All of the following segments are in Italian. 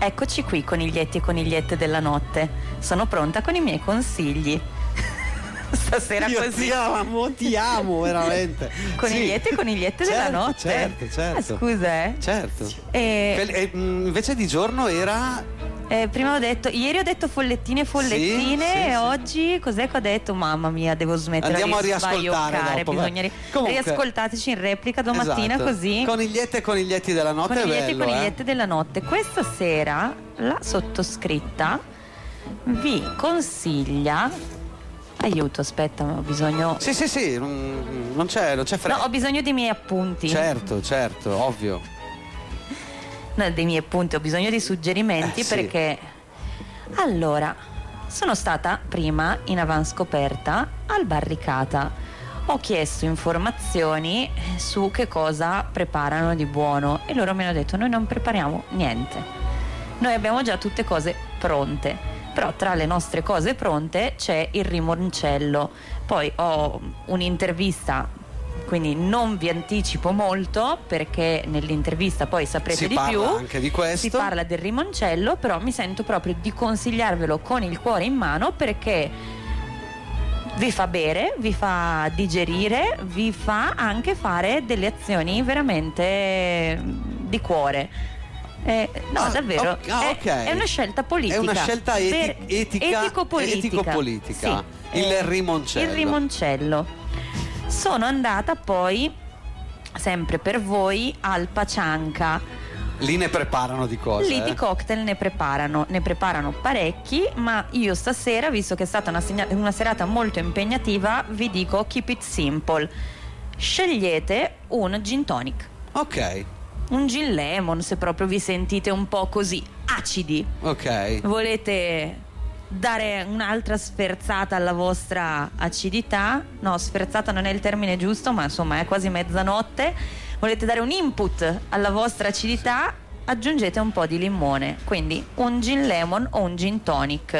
Eccoci qui, coniglietti e conigliette della notte. Sono pronta con i miei consigli. Stasera Io così. ti amo veramente. Coniglietti e conigliette della notte. Certo. Scusa, Certo. Invece di giorno era... prima ieri ho detto follettine, Sì. e oggi cos'è che ho detto? Mamma mia, devo smettere. Andiamo a di riascoltare sbaioccare, dopo, bisogna Comunque, riascoltateci in replica domattina, esatto. così. Conigliette e coniglietti della notte. Coniglietti è bello, e conigliette della notte. Questa sera la sottoscritta vi consiglia. Aiuto, aspetta, ho bisogno. Sì, non c'è fretta. No, ho bisogno dei miei appunti. Certo, ovvio. No, dei miei appunti, ho bisogno di suggerimenti sì. perché. Allora, sono stata prima in avanscoperta al Barricata. Ho chiesto informazioni su che cosa preparano di buono e loro mi hanno detto: noi non prepariamo niente. Noi abbiamo già tutte cose pronte. Però tra le nostre cose pronte c'è il rimoncello. Poi ho un'intervista, quindi non vi anticipo molto perché nell'intervista poi saprete di più. Si parla anche di questo. Si parla del rimoncello, però mi sento proprio di consigliarvelo con il cuore in mano perché vi fa bere, vi fa digerire, vi fa anche fare delle azioni veramente di cuore. Davvero, okay. È una scelta politica. È una scelta etico-politica. Etico-politica. Sì, Il rimoncello. Il rimoncello. Sono andata poi, sempre per voi, al Pacianca. Lì ne preparano di cose. Lì di cocktail ne preparano parecchi, ma io stasera, visto che è stata una serata molto impegnativa, vi dico keep it simple. Scegliete un gin tonic. Ok. Un gin lemon, se proprio vi sentite un po' così acidi. Ok. Volete dare un'altra sferzata alla vostra acidità? No, sferzata non è il termine giusto, ma insomma è quasi mezzanotte. Volete dare un input alla vostra acidità? Aggiungete un po' di limone. Quindi un gin lemon o un gin tonic.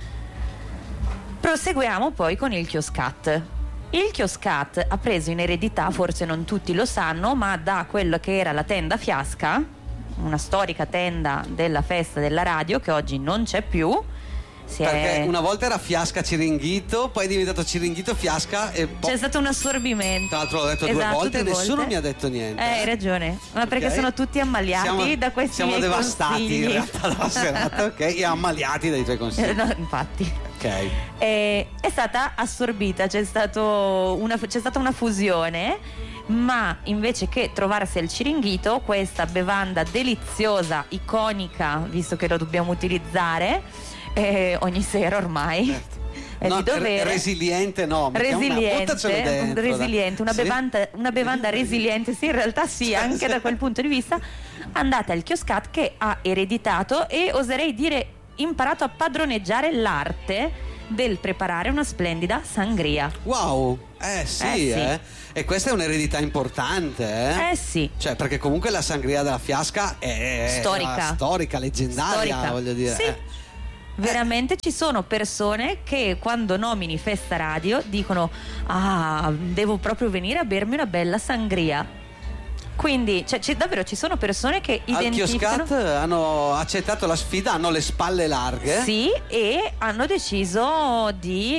Proseguiamo poi con il Chioscat. Il Chioscat ha preso in eredità, forse non tutti lo sanno, ma da quello che era la tenda Fiasca, una storica tenda della festa della radio che oggi non c'è più. Perché una volta era Fiasca Ciringhito, poi è diventato Ciringhito Fiasca e poi c'è stato un assorbimento. Tra l'altro l'ho detto due volte e nessuno mi ha detto niente. Hai ragione, ma perché sono tutti ammaliati da questi siamo miei devastati consigli. In realtà dalla serata, ok? E ammaliati dai tuoi consigli. No, infatti. Ok. È stata assorbita, c'è stata una fusione, ma invece che trovarsi al Ciringhito, questa bevanda deliziosa, iconica, visto che lo dobbiamo utilizzare ogni sera ormai. Certo. È di dovere. Resiliente, no, resiliente, una sì. bevanda resiliente, sì, in realtà sì, anche da quel punto di vista. Andate al Chioscat che ha ereditato e oserei dire imparato a padroneggiare l'arte del preparare una splendida sangria. Wow, sì. E questa è un'eredità importante, sì. Cioè, perché comunque la sangria della Fiasca è storica, leggendaria, voglio dire. Sì. Veramente ci sono persone che quando nomini Festa Radio dicono: ah, devo proprio venire a bermi una bella sangria. Quindi davvero ci sono persone che identificano. Al Chioscat hanno accettato la sfida, hanno le spalle larghe. Sì, e hanno deciso di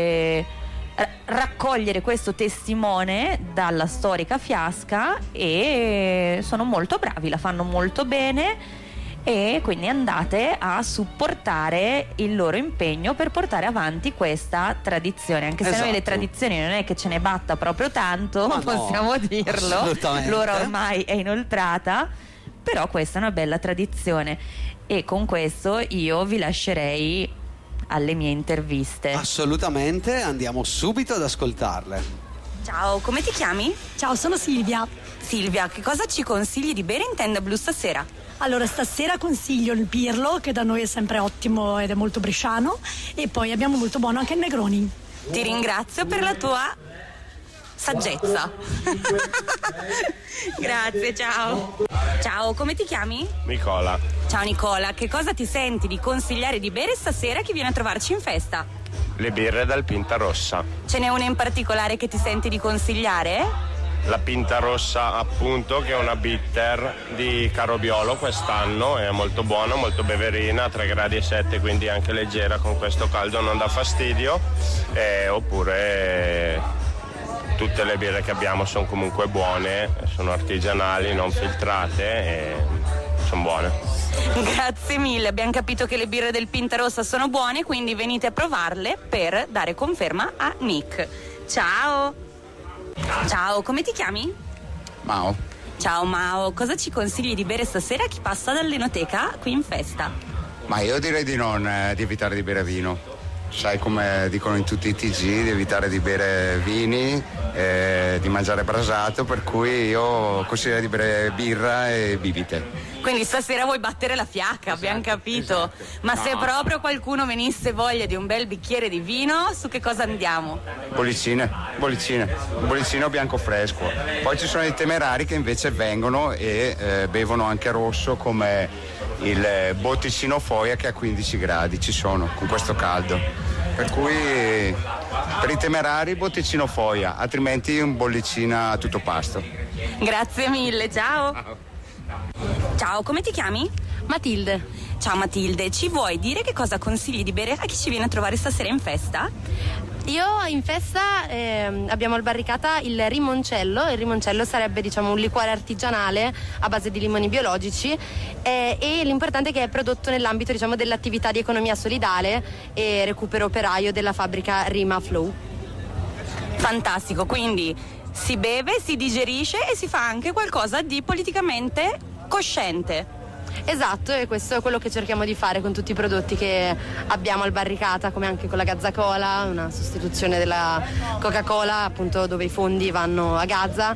raccogliere questo testimone dalla storica Fiasca e sono molto bravi, la fanno molto bene. E quindi andate a supportare il loro impegno per portare avanti questa tradizione, anche se noi le tradizioni non è che ce ne batta proprio tanto, possiamo dirlo, l'ora ormai è inoltrata, però questa è una bella tradizione e con questo io vi lascerei alle mie interviste. Assolutamente, andiamo subito ad ascoltarle. Ciao, come ti chiami? Ciao, sono Silvia. Silvia, che cosa ci consigli di bere in tenda blu stasera? Allora, stasera consiglio il Pirlo, che da noi è sempre ottimo ed è molto bresciano, e poi abbiamo molto buono anche il Negroni. Ti ringrazio per la tua saggezza. Grazie, ciao. Ciao, come ti chiami? Nicola. Ciao Nicola, che cosa ti senti di consigliare di bere stasera chi viene a trovarci in festa? Le birre dal Pinta Rossa. Ce n'è una in particolare che ti senti di consigliare? la Pinta Rossa appunto, che è una bitter di Carobiolo quest'anno, è molto buona, molto beverina, 3,7 gradi, quindi anche leggera, con questo caldo non dà fastidio. Oppure tutte le birre che abbiamo sono comunque buone, sono artigianali, non filtrate e sono buone. Grazie mille, abbiamo capito che le birre del Pinta Rossa sono buone, quindi venite a provarle per dare conferma a Nick. Ciao! Ciao, come ti chiami? Mao. Ciao Mao, cosa ci consigli di bere stasera a chi passa dall'Enoteca qui in festa? Ma io direi di evitare di bere vino. Sai, come dicono in tutti i TG, di evitare di bere vini, di mangiare brasato, per cui io consiglio di bere birra e bibite. Quindi stasera vuoi battere la fiacca, abbiamo capito. Esatto. Ma se proprio qualcuno venisse voglia di un bel bicchiere di vino, su che cosa andiamo? Bollicine bianco fresco. Poi ci sono i temerari che invece vengono e bevono anche rosso, come il botticino Foia, che a 15 gradi ci sono con questo caldo. Per cui per i temerari botticino Foia, altrimenti un bollicina a tutto pasto. Grazie mille, ciao. Ciao, come ti chiami? Matilde. Ciao Matilde, ci vuoi dire che cosa consigli di bere a chi ci viene a trovare stasera in festa? Io in festa abbiamo al Barricata il rimoncello. Il rimoncello sarebbe, diciamo, un liquore artigianale a base di limoni biologici e l'importante è che è prodotto nell'ambito, diciamo, dell'attività di economia solidale e recupero operaio della fabbrica Rima Flow. Fantastico, quindi si beve, si digerisce e si fa anche qualcosa di politicamente cosciente. Esatto, e questo è quello che cerchiamo di fare con tutti i prodotti che abbiamo al Barricata, come anche con la Gazzacola, una sostituzione della Coca-Cola, appunto, dove i fondi vanno a Gaza,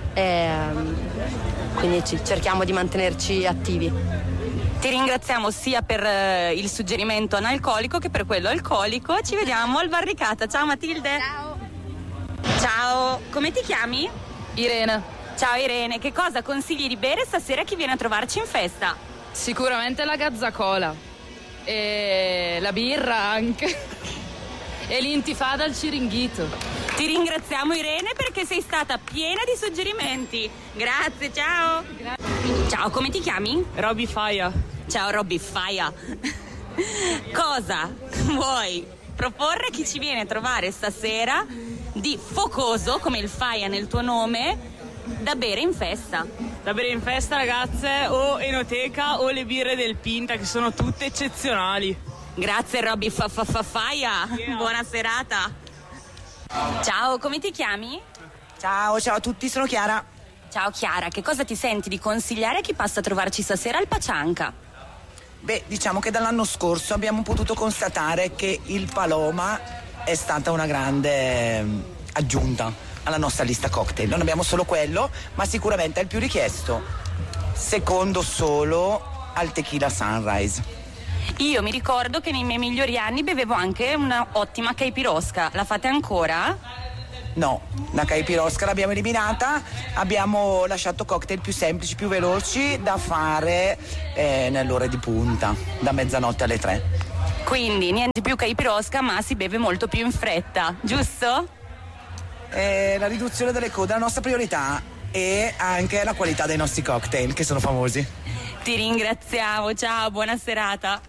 quindi cerchiamo di mantenerci attivi. Ti ringraziamo sia per il suggerimento analcolico che per quello alcolico. Ci vediamo al Barricata. Ciao Matilde. Ciao. Ciao, come ti chiami? Irene. Ciao Irene, che cosa consigli di bere stasera a chi viene a trovarci in festa? Sicuramente la Gazzacola e la birra anche e l'intifada al Ciringhito. Ti ringraziamo Irene perché sei stata piena di suggerimenti. Grazie, ciao. Grazie. Ciao, come ti chiami? Robby Faia. Ciao Robby Faia. Cosa vuoi proporre a chi ci viene a trovare stasera di focoso, come il Faia nel tuo nome, da bere in festa? Da bere in festa, ragazze, o Enoteca o le birre del Pinta, che sono tutte eccezionali. Grazie Robby Faia. Yeah. Buona serata. Ciao, come ti chiami? Ciao a tutti, sono Chiara. Ciao Chiara, che cosa ti senti di consigliare a chi passa a trovarci stasera al Pacianca? Beh, diciamo che dall'anno scorso abbiamo potuto constatare che il Paloma è stata una grande aggiunta alla nostra lista cocktail. Non abbiamo solo quello, ma sicuramente è il più richiesto, secondo solo al Tequila Sunrise. Io mi ricordo che nei miei migliori anni bevevo anche una ottima caipirosca. La fate ancora? No, la caipirosca l'abbiamo eliminata, abbiamo lasciato cocktail più semplici, più veloci da fare nell'ora di punta, da mezzanotte alle 3. Quindi niente più caipirosca, ma si beve molto più in fretta, giusto? La riduzione delle code è la nostra priorità e anche la qualità dei nostri cocktail, che sono famosi. Ti ringraziamo, ciao, buona serata.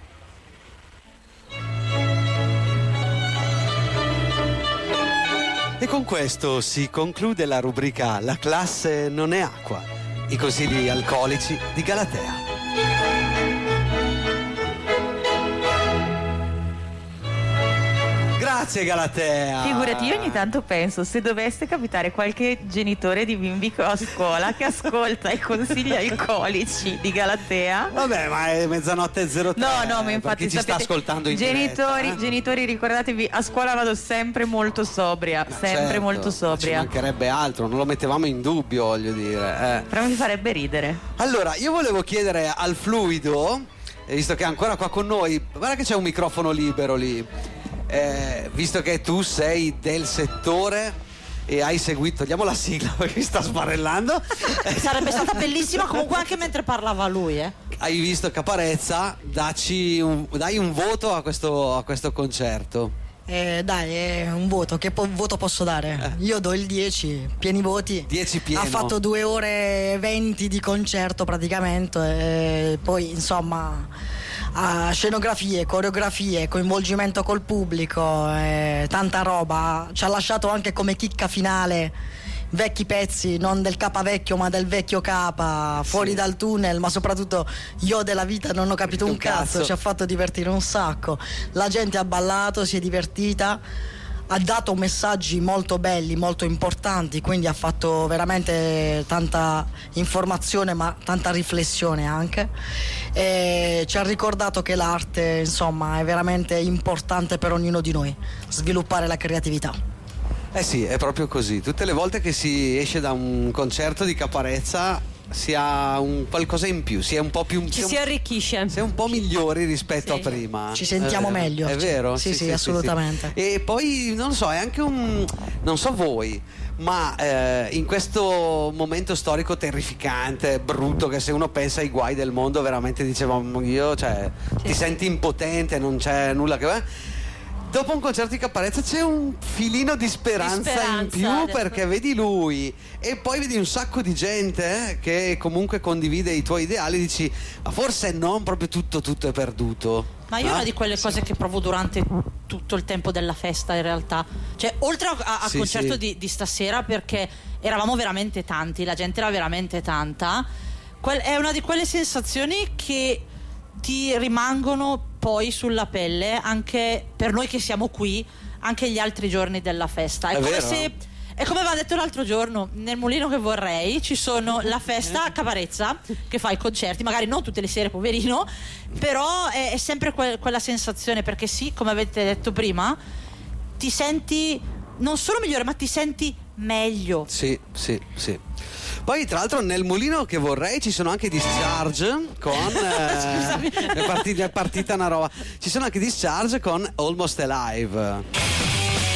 E con questo si conclude la rubrica La classe non è acqua, i consigli alcolici di Galatea. Grazie Galatea. Figurati, io ogni tanto penso, se dovesse capitare qualche genitore di bimbi a scuola che ascolta i consigli alcolici di Galatea. Vabbè, ma è mezzanotte 03. No, ma infatti ci sta ascoltando in genitori, ricordatevi, a scuola vado sempre molto sobria, sempre molto sobria. Ci mancherebbe altro, non lo mettevamo in dubbio, voglio dire. Però mi farebbe ridere. Allora, io volevo chiedere al Fluido, visto che è ancora qua con noi, guarda che c'è un microfono libero lì. Visto che tu sei del settore e hai seguito, togliamo la sigla perché mi sta sbarellando. Sarebbe stata bellissima comunque anche mentre parlava lui, Hai visto Caparezza, dai un voto a questo concerto. Dai, è un voto. Che voto posso dare? Io do il 10, pieni voti. 10 pieno. Ha fatto 2 ore e 20 di concerto praticamente. E poi insomma, scenografie, coreografie, coinvolgimento col pubblico, tanta roba. Ci ha lasciato anche come chicca finale vecchi pezzi, non del capa vecchio ma del vecchio capa, fuori dal tunnel, ma soprattutto io della vita non ho capito un cazzo. Ci ha fatto divertire un sacco, la gente ha ballato, si è divertita, ha dato messaggi molto belli, molto importanti, quindi ha fatto veramente tanta informazione ma tanta riflessione anche, e ci ha ricordato che l'arte insomma è veramente importante per ognuno di noi, sviluppare la creatività. Eh sì, è proprio così. Tutte le volte che si esce da un concerto di Caparezza si ha un qualcosa in più, si è un po' più, si arricchisce, si è un po' migliori rispetto a prima. Ci sentiamo meglio. È vero? Sì, assolutamente. E poi non so, è anche non so voi, ma in questo momento storico terrificante, brutto, che se uno pensa ai guai del mondo veramente dicevamo io, cioè ti senti impotente, non c'è nulla che va. Dopo un concerto di Caparezza c'è un filino di speranza in più, perché vedi lui e poi vedi un sacco di gente che comunque condivide i tuoi ideali, dici ma forse non proprio tutto è perduto. Ma io è una di quelle cose che provo durante tutto il tempo della festa, in realtà. Cioè, oltre al concerto di stasera, perché eravamo veramente tanti, la gente era veramente tanta, è una di quelle sensazioni che ti rimangono poi sulla pelle, anche per noi che siamo qui, anche gli altri giorni della festa. È come aveva detto l'altro giorno, nel Mulino che vorrei ci sono la festa a Caparezza, che fa i concerti, magari non tutte le sere, poverino, però è sempre quella sensazione, perché sì, come avete detto prima, ti senti non solo migliore, ma ti senti meglio. Sì. Poi tra l'altro nel Mulino che vorrei ci sono anche Discharge con è partita una roba. Ci sono anche Discharge con Almost Alive.